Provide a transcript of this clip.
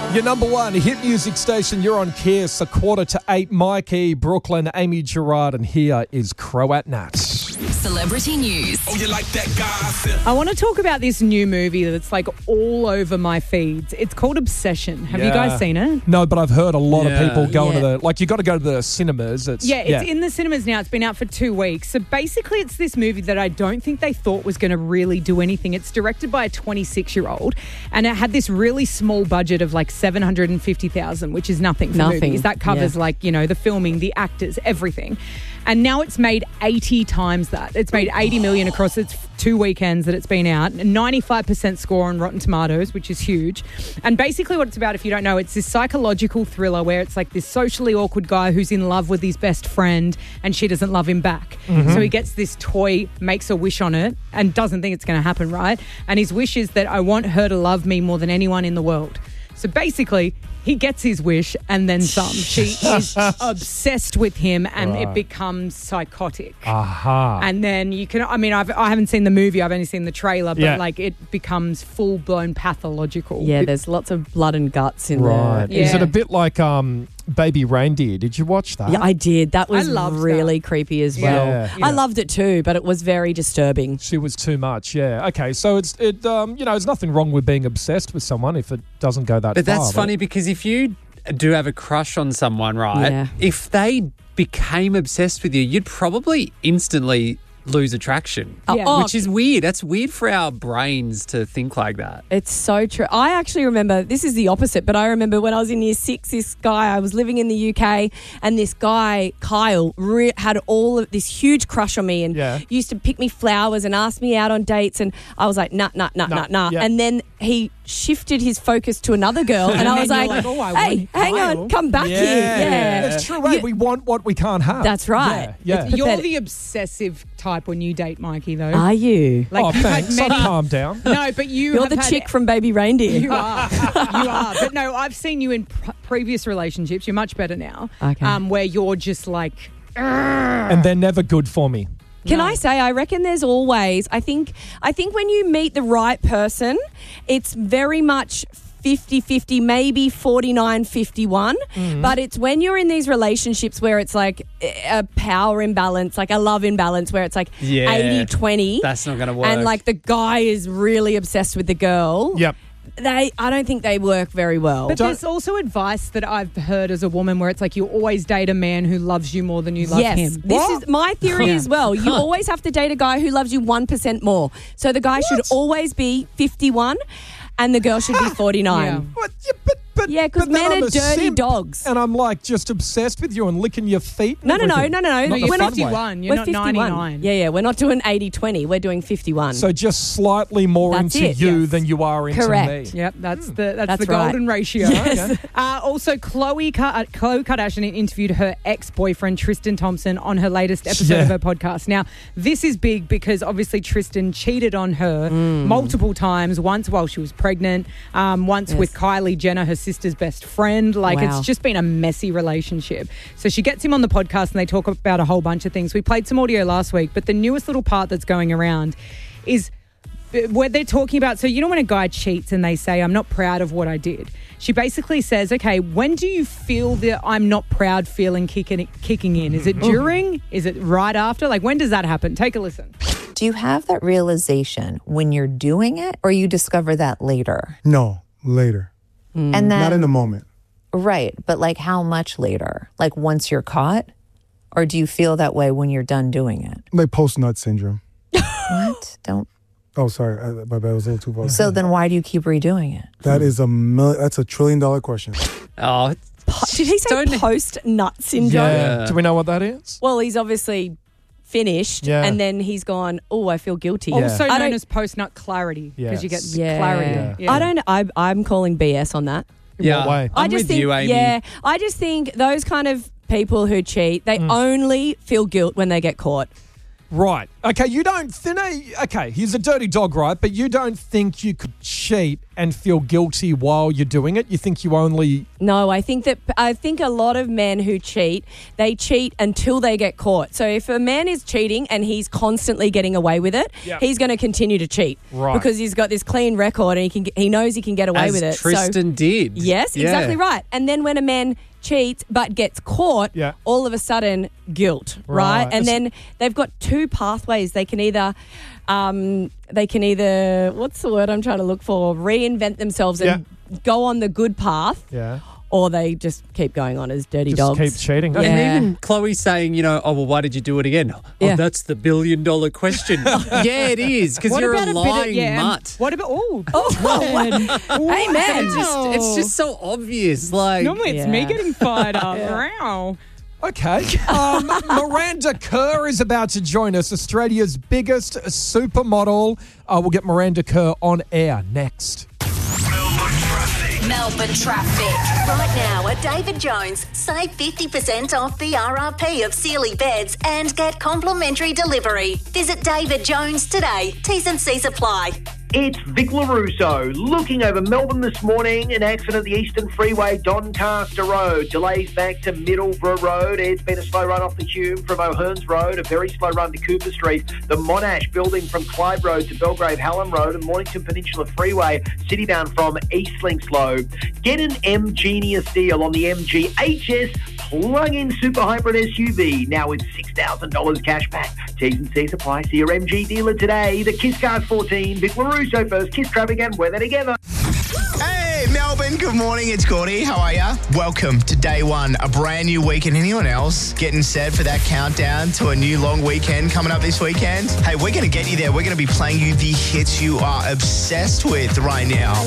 Your number one hit music station, you're on Kiss, 7:45. Mikey, Brooklyn, Amy Gerard, and here is Croat Nat. Celebrity news. Oh, you like that gossip? I want to talk about this new movie that's like all over my feeds. It's called Obsession. Have you guys seen it? No, but I've heard a lot of people going to Yeah. you got to go to the cinemas. It's in the cinemas now. It's been out for 2 weeks. So basically it's this movie that I don't think they thought was going to really do anything. It's directed by a 26-year-old and it had this really small budget of like $750,000, which is nothing for movies. That covers the filming, the actors, everything. And now it's made 80 times that. It's made 80 million across its 2 weekends that it's been out. A 95% score on Rotten Tomatoes, which is huge. And basically what it's about, if you don't know, it's this psychological thriller where it's like this socially awkward guy who's in love with his best friend and she doesn't love him back. Mm-hmm. So he gets this toy, makes a wish on it and doesn't think it's going to happen, right? And his wish is that I want her to love me more than anyone in the world. So basically, he gets his wish and then some. She is obsessed with him and it becomes psychotic. Aha. And then I haven't seen the movie, I've only seen the trailer, but it becomes full-blown pathological. Yeah, there's lots of blood and guts in Right. there. Yeah. Is it a bit like Baby Reindeer? Did you watch that? Yeah, I did. That was loved really creepy as well. Yeah. I loved it too, but it was very disturbing. She was too much, yeah. Okay, so there's nothing wrong with being obsessed with someone if it doesn't go that far. But that's funny because if you do have a crush on someone, right, Yeah. if they became obsessed with you, you'd probably instantly lose attraction, Yeah. which is weird. That's weird for our brains to think like that. It's so true. I actually remember, this is the opposite, but I remember when I was in year 6, this guy, I was living in the UK, and this guy, Kyle, had all of this huge crush on me and used to pick me flowers and ask me out on dates, and I was like, nah. Yeah. And then he shifted his focus to another girl, and I was like, hey, hang on, come back here. Yeah. It's true, right? We want what we can't have. That's right. Yeah. It's You're pathetic. the obsessive type when you date Mikey, though. Are you? Like, Oh, you've had thanks. many- Calm down. No, but You're have the had- chick from Baby Reindeer. You are. You are. But no, I've seen you in previous relationships. You're much better now. Okay. Where you're just like... And they're never good for me. Can I say, I reckon there's always, I think when you meet the right person, it's very much 50-50, maybe 49-51. But it's when you're in these relationships where it's like a power imbalance, like a love imbalance, where it's like 80-20. That's not going to work. And like the guy is really obsessed with the girl. Yep. I don't think they work very well. But there's also advice that I've heard as a woman where it's like you always date a man who loves you more than you love yes, him. this is my theory as well. You always have to date a guy who loves you 1% more. So the guy should always be 51 and the girl should be 49. Yeah. What? Yeah, because but then men I'm are a dirty simp, dogs. And I'm like just obsessed with you and licking your feet. And No. everything. No, Not the You're fun way. 51. You're We're not 51. 99. Yeah, we're not doing 80-20. We're doing 51. So just slightly more That's into it, you yes. than you are into Correct. me. Yep, that's the That's golden right. ratio. Yes. Also, Khloe Kardashian interviewed her ex-boyfriend Tristan Thompson on her latest episode of her podcast. Now, this is big because obviously Tristan cheated on her multiple times. Once while she was pregnant, once with Kylie Jenner, her sister's best friend. Like Wow. it's just been a messy relationship. So she gets him on the podcast and they talk about a whole bunch of things. We played some audio last week, but the newest little part that's going around is where they're talking about, so you know when a guy cheats and they say, I'm not proud of what I did. She basically says, okay, when do you feel the I'm not proud feeling kicking in? Is it during? Is it right after? Like, when does that happen? Take a listen. Do you have that realization when you're doing it or you discover that later? No, later. And then, Not in the moment. right, but like how much later? Like once you're caught? Or do you feel that way when you're done doing it? Like post-nut syndrome. What? Don't. Oh, sorry. My bad. I was a little too far. So then why do you keep redoing it? That is that's $1 trillion question. Oh, Did he say Don't- post-nut syndrome? Yeah. Do we know what that is? Well, he's obviously finished and then he's gone, oh, I feel guilty. Also I known don't- as post-nut clarity because you get Yeah. clarity. Yeah. I don't. I'm calling BS on that. yeah. What way? I'm I just with think, you, Amy. Yeah, I just think those kind of people who cheat, they only feel guilt when they get caught. Right. Okay, you don't okay, he's a dirty dog, right? But you don't think you could cheat and feel guilty while you're doing it? You think you only... No, I think a lot of men who cheat, they cheat until they get caught. So if a man is cheating and he's constantly getting away with it, he's going to continue to cheat. Right. Because he's got this clean record and he knows he can get away with it. Tristan did. Yes, exactly right. And then when a man cheats but gets caught, all of a sudden guilt, right? And then they've got two pathways. They can either what's the word I'm trying to look for? Reinvent themselves and go on the good path. Yeah. Or they just keep going on as dirty dogs. Just keep cheating. Yeah. And even Chloe saying, oh, well, why did you do it again? Oh, that's the $1 billion question. Yeah, it is, because you're a lying mutt. What about... Amen. It's just so obvious. Like, normally it's me getting fired up. Wow. Okay. Miranda Kerr is about to join us, Australia's biggest supermodel. We'll get Miranda Kerr on air next. Melbourne traffic. Right now at David Jones, save 50% off the RRP of Sealy beds and get complimentary delivery. Visit David Jones today. T's and C's apply. It's Vic LaRusso looking over Melbourne this morning. An accident at the Eastern Freeway, Doncaster Road. Delays back to Middleborough Road. It's been a slow run off the Hume from O'Hearns Road. A very slow run to Cooper Street. The Monash building from Clyde Road to Belgrave Hallam Road and Mornington Peninsula Freeway. Citybound from Eastlink slow. Get an M Genius deal on the MG HS plug-in super hybrid SUV. Now with $6,000 cash back. T's and C's apply. See your MG dealer today. The Kiss Cars 14. Vic LaRusso first. Kiss traffic and weather together. Hey, Melbourne. Good morning. It's Gordy. How are ya? Welcome to day one. A brand new weekend. Anyone else getting set for that countdown to a new long weekend coming up this weekend? Hey, we're going to get you there. We're going to be playing you the hits you are obsessed with right now.